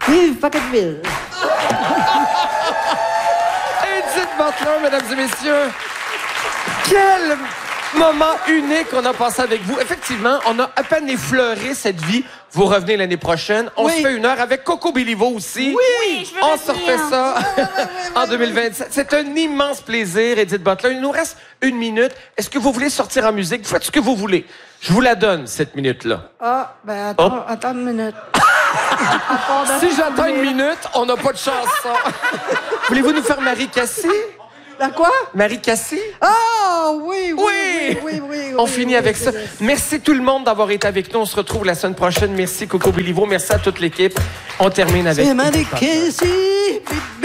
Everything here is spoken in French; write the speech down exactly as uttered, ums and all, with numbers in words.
Vive Pocketville! Edith Butler, mesdames et messieurs. Quel moment unique on a passé avec vous. Effectivement, on a à peine effleuré cette vie. Vous revenez l'année prochaine. On Oui. se fait une heure avec Coco Béliveau aussi. Oui, je veux On revenir. se refait ça en deux mille vingt-sept. C'est un immense plaisir, Edith Butler. Il nous reste une minute. Est-ce que vous voulez sortir en musique? Vous faites ce que vous voulez. Je vous la donne, cette minute-là. Ah, ben attends, Hop. attends une minute. Si j'attends une minute, on n'a pas de chance, ça. Voulez-vous nous faire Marie Cassé? La quoi? Marie Cassé? Ah, oui, oui, Oui! oui, oui, oui, On oui, finit oui, avec oui, ça. oui. Merci tout le monde d'avoir été avec nous. On se retrouve la semaine prochaine. Merci Coco Béliveau. Merci à toute l'équipe. On termine avec... C'est Marie Casey,